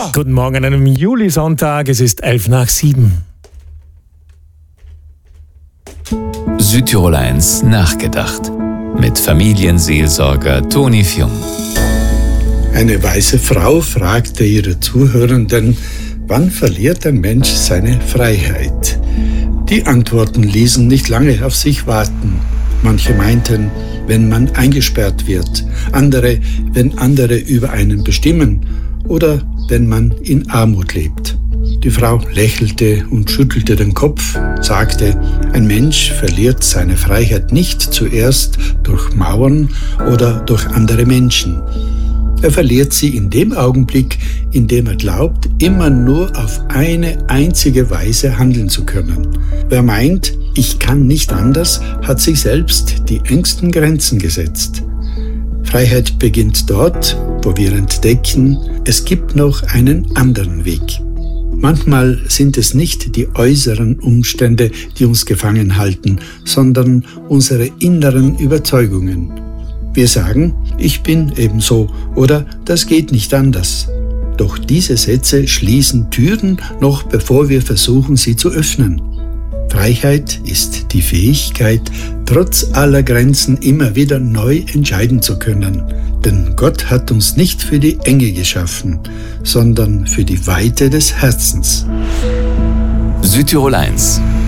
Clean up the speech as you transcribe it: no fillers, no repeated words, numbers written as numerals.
Guten Morgen an einem Julisonntag, es ist 6:11. Südtirol 1 nachgedacht. Mit Familienseelsorger Toni Fjung. Eine weise Frau fragte ihre Zuhörenden, wann verliert ein Mensch seine Freiheit? Die Antworten ließen nicht lange auf sich warten. Manche meinten, wenn man eingesperrt wird, andere, wenn andere über einen bestimmen oder wenn man in Armut lebt. Die Frau lächelte und schüttelte den Kopf, sagte, ein Mensch verliert seine Freiheit nicht zuerst durch Mauern oder durch andere Menschen. Er verliert sie in dem Augenblick, in dem er glaubt, immer nur auf eine einzige Weise handeln zu können. Wer meint, ich kann nicht anders, hat sich selbst die engsten Grenzen gesetzt. Freiheit beginnt dort, wo wir entdecken, es gibt noch einen anderen Weg. Manchmal sind es nicht die äußeren Umstände, die uns gefangen halten, sondern unsere inneren Überzeugungen. Wir sagen, ich bin ebenso oder das geht nicht anders. Doch diese Sätze schließen Türen, noch bevor wir versuchen, sie zu öffnen. Freiheit ist die Fähigkeit, trotz aller Grenzen immer wieder neu entscheiden zu können. Denn Gott hat uns nicht für die Enge geschaffen, sondern für die Weite des Herzens. Südtirol 1